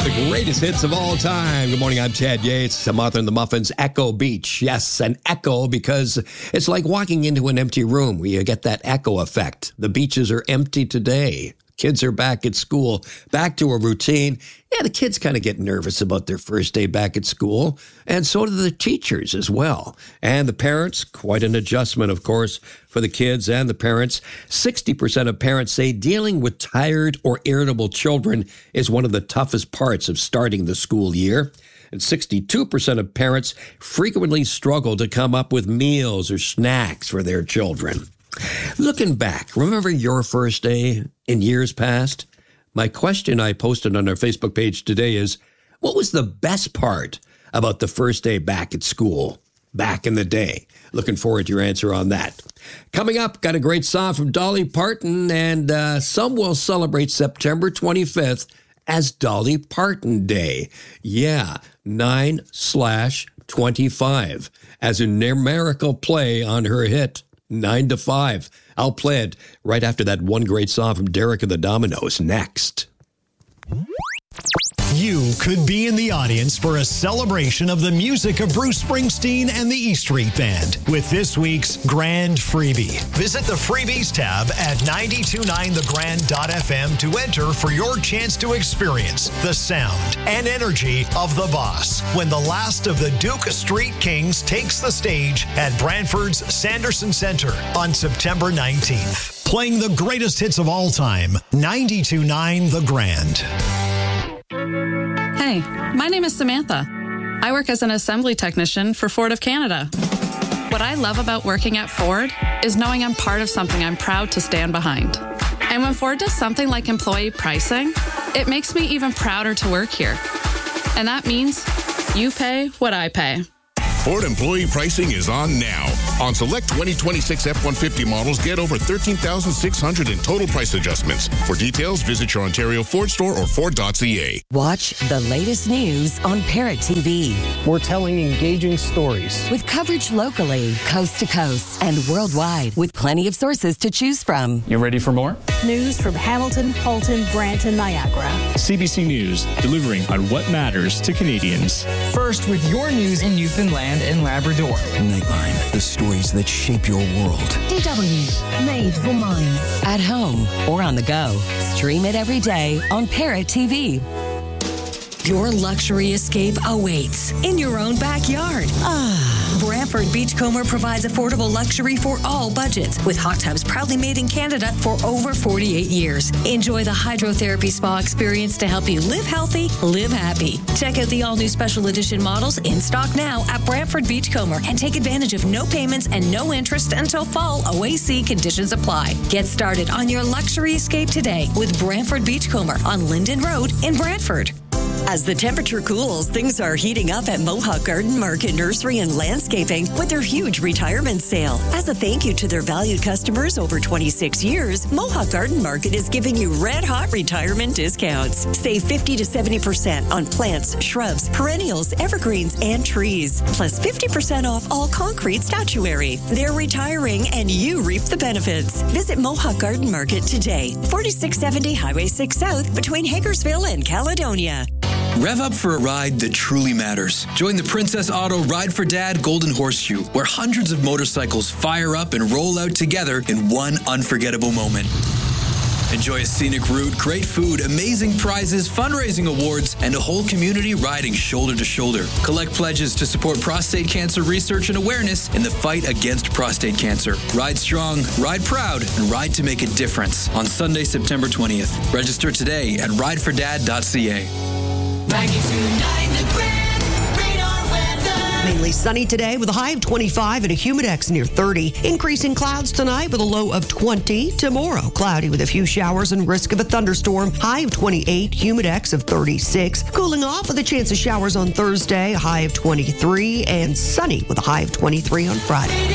The greatest hits of all time. Good morning, I'm Chad Yates. I'm author of The Muffins, Echo Beach. Yes, an echo because it's like walking into an empty room where you get that echo effect. The beaches are empty today. Kids are back at school, back to a routine. Yeah, the kids kind of get nervous about their first day back at school, and so do the teachers as well. And the parents, quite an adjustment, of course, for the kids and the parents. 60% of parents say dealing with tired or irritable children is one of the toughest parts of starting the school year. And 62% of parents frequently struggle to come up with meals or snacks for their children. Looking back, remember your first day in years past? My question I posted on our Facebook page today is, what was the best part about the first day back at school, back in the day? Looking forward to your answer on that. Coming up, got a great song from Dolly Parton, and some will celebrate September 25th as Dolly Parton Day. Yeah, 9/25, as a numerical play on her hit 9 to 5. I'll play it right after that one great song from Derek and the Dominoes next. You could be in the audience for a celebration of the music of Bruce Springsteen and the E Street Band with this week's Grand Freebie. Visit the Freebies tab at 929thegrand.fm to enter for your chance to experience the sound and energy of the boss when the last of the Duke Street Kings takes the stage at Brantford's Sanderson Center on September 19th. Playing the greatest hits of all time, 92.9 The Grand. Hey, my name is Samantha. I work as an assembly technician for Ford of Canada. What I love about working at Ford is knowing I'm part of something I'm proud to stand behind. And when Ford does something like employee pricing, it makes me even prouder to work here. And that means you pay what I pay. Ford employee pricing is on now. On select 2026 F-150 models, get over $13,600 in total price adjustments. For details, visit your Ontario Ford store or Ford.ca. Watch the latest news on Parrot TV. We're telling engaging stories. With coverage locally, coast to coast, and worldwide, with plenty of sources to choose from. You ready for more? News from Hamilton, Halton, Brant, and Niagara. CBC News, delivering on what matters to Canadians. First with your news in Newfoundland and Labrador. Nightline, the stories that shape your world. DW, made for minds. At home or on the go. Stream it every day on Parrot TV. Your luxury escape awaits in your own backyard. Brantford Beachcomber provides affordable luxury for all budgets, with hot tubs proudly made in Canada for over 48 years. Enjoy the hydrotherapy spa experience to help you live healthy, live happy. Check out the all-new special edition models in stock now at Brantford Beachcomber and take advantage of no payments and no interest until fall. OAC conditions apply. Get started on your luxury escape today with Brantford Beachcomber on Linden Road in Brantford. As the temperature cools, things are heating up at Mohawk Garden Market Nursery and Landscaping with their huge retirement sale. As a thank you to their valued customers over 26 years, Mohawk Garden Market is giving you red-hot retirement discounts. Save 50 to 70% on plants, shrubs, perennials, evergreens, and trees. Plus 50% off all concrete statuary. They're retiring and you reap the benefits. Visit Mohawk Garden Market today. 4670 Highway 6 South between Hagersville and Caledonia. Rev up for a ride that truly matters. Join the Princess Auto Ride for Dad Golden Horseshoe, where hundreds of motorcycles fire up and roll out together in one unforgettable moment. Enjoy a scenic route, great food, amazing prizes, fundraising awards, and a whole community riding shoulder to shoulder. Collect pledges to support prostate cancer research and awareness in the fight against prostate cancer. Ride strong, ride proud, and ride to make a difference on Sunday, September 20th. Register today at ridefordad.ca. 92.9 The Grand. Radar weather. Mainly sunny today with a high of 25 and a humidex near 30. Increasing clouds tonight with a low of 20. Tomorrow, cloudy with a few showers and risk of a thunderstorm. High of 28, humidex of 36. Cooling off with a chance of showers on Thursday, a high of 23. And sunny with a high of 23 on Friday.